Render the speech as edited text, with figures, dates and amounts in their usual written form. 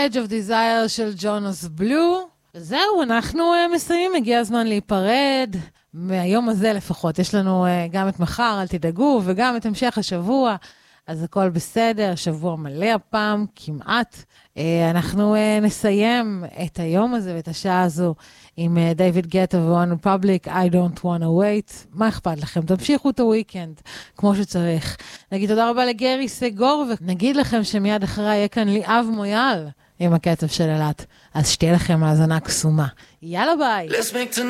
Edge of Desire של ג'ונס בלו. וזהו, אנחנו מסיימים, הגיע הזמן להיפרד. מהיום הזה לפחות, יש לנו גם את מחר, אל תדאגו, וגם את המשך השבוע. אז הכל בסדר, שבוע מלא הפעם, כמעט. אנחנו נסיים את היום הזה ואת השעה הזו עם דיוויד גטה ו-One Republic, I don't wanna wait. מה אכפת לכם? תמשיכו את הוויקנד כמו שצריך. נגיד תודה רבה לגרי סגור, ונגיד לכם שמיד אחרי יהיה כאן ליאב מויאל עם הקצב של אלת. אז שתהיה לכם האזנה קסומה. יאללה ביי.